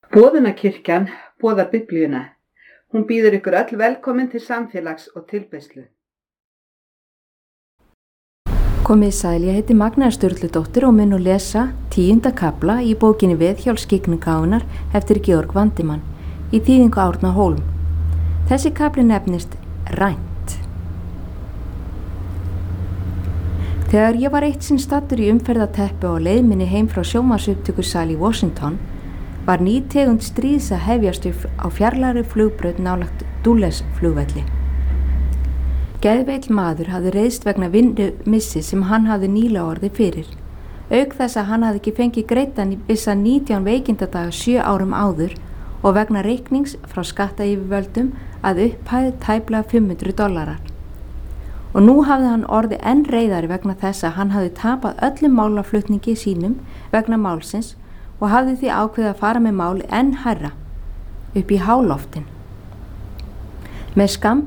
Boðunarkirkjan boðar Biblíuna. Hún býður ykkur öll velkomin til samfélags og tilbeiðslu. Komið sæl, ég heiti Magnea Sturludóttir og mun nú lesa 10. kafla í bókinni Viðhjálp skyggnigáfunnar eftir Georg Vandimann í þýðingu Árna Hólm. Þessi kafli nefnist Rænt. Þegar ég var eitt sinn staddur í umferðateppu á leið minni heim frá sjónvarpsupptökusal í Washington var ný tegund stríðs að hefjast á fjarlægri flugbraut nálægt Dulles flugvelli. Geðveill maður hafði reiðst vegna vinnumissi sem hann hafði nýlega orðið fyrir. Auk þess að hann hafði ekki fengið greiddan vissa 19 veikindadaga 7 árum áður og vegna reiknings frá skattayfirvöldum að upphæð tæplega $500. Og nú hafði hann orðið enn reiðari vegna þess að hann hafði tapað öllum málaflutningi sínum vegna málsins og hafði því ákveðið að fara með máli enn hærra, upp í háloftin. Með